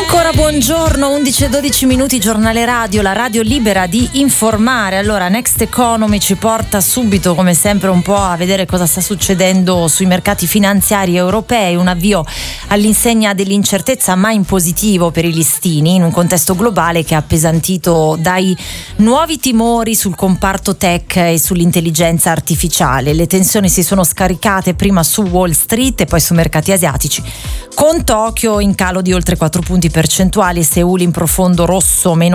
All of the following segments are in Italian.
Ancora buongiorno, 11-12 minuti, giornale radio, la radio libera di informare. Allora, Next Economy ci porta subito, come sempre, un po' a vedere cosa sta succedendo sui mercati finanziari europei. Un avvio all'insegna dell'incertezza, ma in positivo per i listini, in un contesto globale che è appesantito dai nuovi timori sul comparto tech e sull'intelligenza artificiale. Le tensioni si sono scaricate prima su Wall Street e poi su mercati asiatici, con Tokyo in calo di oltre 4 punti percentuali, Seul in profondo rosso, meno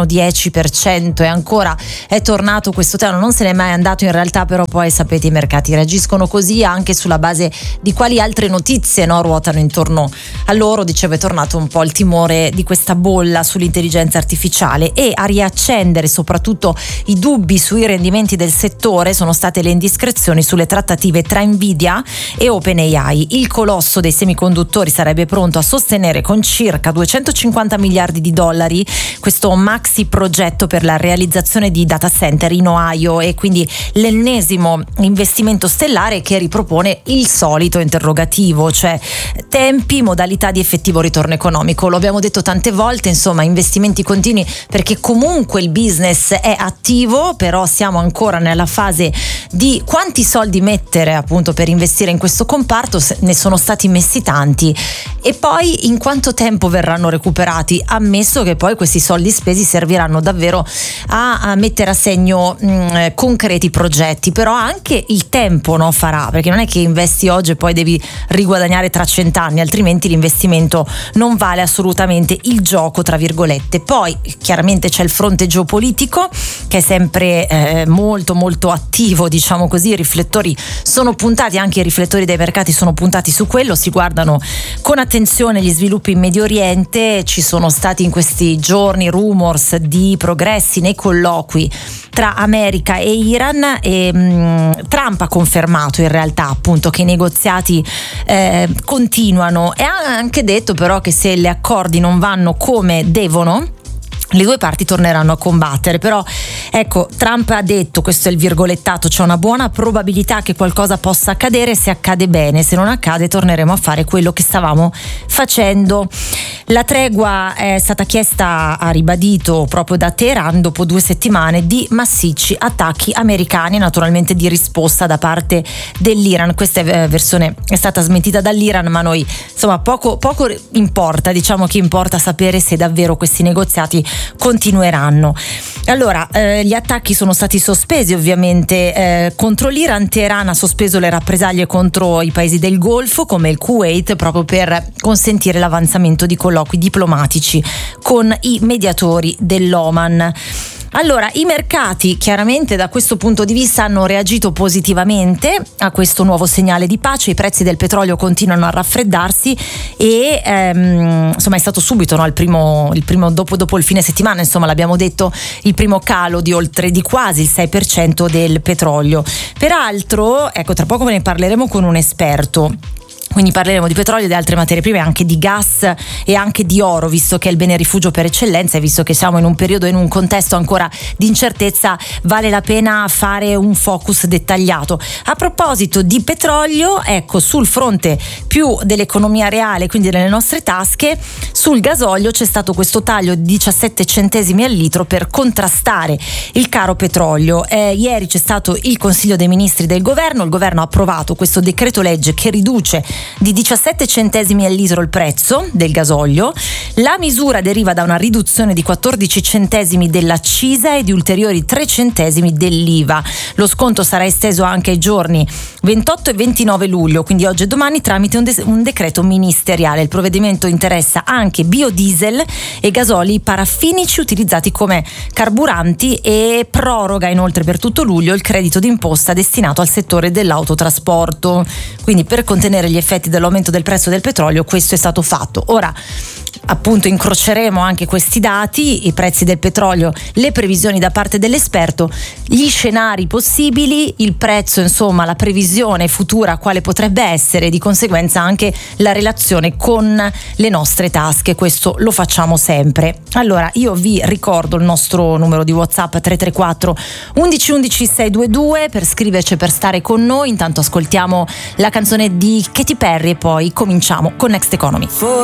10%, e ancora è tornato questo tema, non se n'è mai andato in realtà, però poi sapete i mercati reagiscono così anche sulla base di quali altre notizie ruotano intorno a loro. Dicevo, è tornato un po' il timore di questa bolla sull'intelligenza artificiale, e a riaccendere soprattutto i dubbi sui rendimenti del settore sono state le indiscrezioni sulle trattative tra Nvidia e OpenAI. Il colosso dei semiconduttori sarebbe pronto a sostenere con circa 250 miliardi di dollari questo maxi progetto per la realizzazione di data center in Ohio, e quindi l'ennesimo investimento stellare che ripropone il solito interrogativo, cioè tempi, modalità di effettivo ritorno economico. Lo abbiamo detto tante volte, insomma, investimenti continui, perché comunque il business è attivo, però siamo ancora nella fase di quanti soldi mettere appunto per investire in questo comparto. Ne sono stati messi tanti, e poi in quanto tempo verranno recuperati, ammesso che poi questi soldi spesi serviranno davvero a mettere a segno concreti progetti. Però anche il tempo farà, perché non è che investi oggi e poi devi riguadagnare tra 100 anni, altrimenti l'investimento non vale assolutamente il gioco, tra virgolette. Poi chiaramente c'è il fronte geopolitico che è sempre molto molto attivo, diciamo così. I riflettori sono puntati, anche i riflettori dei mercati sono puntati su quello, si guardano con attenzione gli sviluppi in Medio Oriente. Ci sono stati in questi giorni rumors di progressi nei colloqui tra America e Iran, e Trump ha confermato in realtà appunto che i negoziati continuano, e ha anche detto però che se gli accordi non vanno come devono, le due parti torneranno a combattere. Però ecco, Trump ha detto, questo è il virgolettato, c'è una buona probabilità che qualcosa possa accadere, se accade bene, se non accade torneremo a fare quello che stavamo facendo. La tregua è stata chiesta, ha ribadito proprio da Teheran, dopo 2 settimane di massicci attacchi americani, naturalmente di risposta da parte dell'Iran. Questa versione è stata smentita dall'Iran, ma noi insomma poco importa, diciamo che importa sapere se davvero questi negoziati continueranno. Allora, gli attacchi sono stati sospesi ovviamente contro l'Iran. Teheran ha sospeso le rappresaglie contro i paesi del Golfo come il Kuwait, proprio per consentire l'avanzamento di colloqui diplomatici con i mediatori dell'Oman. Allora, i mercati chiaramente da questo punto di vista hanno reagito positivamente a questo nuovo segnale di pace. I prezzi del petrolio continuano a raffreddarsi, e insomma è stato subito il primo dopo il fine settimana, insomma l'abbiamo detto, il primo calo di quasi il 6% del petrolio. Peraltro, ecco, tra poco ve ne parleremo con un esperto. Quindi parleremo di petrolio e di altre materie prime, anche di gas e anche di oro, visto che è il bene rifugio per eccellenza, e visto che siamo in un periodo, in un contesto ancora di incertezza, vale la pena fare un focus dettagliato. A proposito di petrolio, ecco, sul fronte più dell'economia reale, quindi delle nostre tasche, sul gasolio c'è stato questo taglio di 17 centesimi al litro per contrastare il caro petrolio. Ieri c'è stato il Consiglio dei Ministri del Governo, il Governo ha approvato questo decreto legge che riduce di 17 centesimi al litro il prezzo del gasolio. La misura deriva da una riduzione di 14 centesimi dell'accisa e di ulteriori 3 centesimi dell'IVA. Lo sconto sarà esteso anche ai giorni 28 e 29 luglio, quindi oggi e domani, tramite un decreto ministeriale. Il provvedimento interessa anche biodiesel e gasoli paraffinici utilizzati come carburanti, e proroga inoltre per tutto luglio il credito d'imposta destinato al settore dell'autotrasporto. Quindi, per contenere gli effetti dell'aumento del prezzo del petrolio, questo è stato fatto. Ora appunto incroceremo anche questi dati, i prezzi del petrolio, le previsioni da parte dell'esperto, gli scenari possibili, il prezzo, insomma la previsione futura quale potrebbe essere, di conseguenza anche la relazione con le nostre tasche. Questo lo facciamo sempre. Allora io vi ricordo il nostro numero di WhatsApp 334 11 11 622 per scriverci, per stare con noi. Intanto ascoltiamo la canzone di Katy Perry e poi cominciamo con Next Economy.